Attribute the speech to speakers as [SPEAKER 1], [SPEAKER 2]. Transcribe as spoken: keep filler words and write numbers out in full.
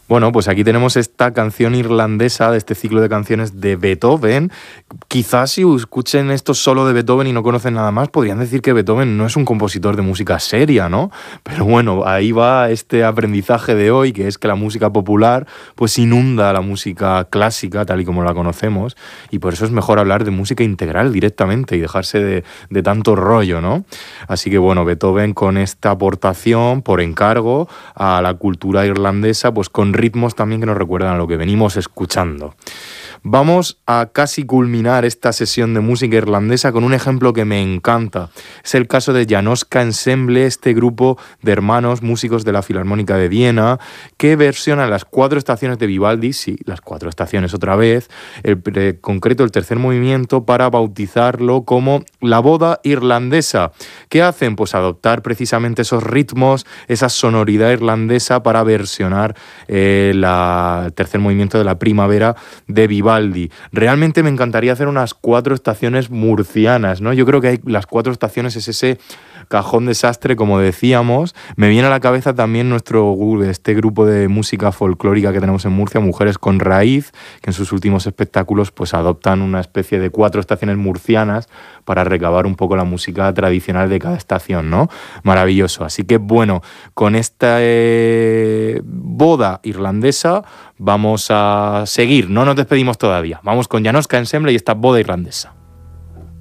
[SPEAKER 1] Bueno, pues aquí tenemos esta canción irlandesa de este ciclo de canciones de Beethoven. Quizás si escuchen esto solo de Beethoven y no conocen nada más, podrían decir que Beethoven no es un compositor de música seria, ¿no? Pero bueno, ahí va este aprendizaje de hoy, que es que la música popular pues inunda la música clásica, tal y como la conocemos, y por eso es mejor hablar de música integral directamente y dejarse de, de tanto rollo, ¿no? Así que bueno, Beethoven con esta aportación por encargo a la cultura irlandesa, pues con ritmos también que nos recuerdan a lo que venimos escuchando. Vamos a casi culminar esta sesión de música irlandesa con un ejemplo que me encanta. Es el caso de Janoska Ensemble, este grupo de hermanos músicos de la Filarmónica de Viena, que versiona las cuatro estaciones de Vivaldi, sí, las cuatro estaciones otra vez, el en concreto el tercer movimiento, para bautizarlo como la boda irlandesa. ¿Qué hacen? Pues adoptar precisamente esos ritmos, esa sonoridad irlandesa para versionar eh, la, el tercer movimiento de la primavera de Vivaldi. Vivaldi. Realmente me encantaría hacer unas cuatro estaciones murcianas, ¿no? Yo creo que hay, las cuatro estaciones es ese cajón desastre, como decíamos. Me viene a la cabeza también nuestro este grupo de música folclórica que tenemos en Murcia, Mujeres con Raíz, que en sus últimos espectáculos pues adoptan una especie de cuatro estaciones murcianas para recabar un poco la música tradicional de cada estación, ¿no? Maravilloso. Así que bueno, con esta eh, boda irlandesa vamos a seguir, no nos despedimos todavía. Vamos con Janoska Ensemble y esta boda irlandesa.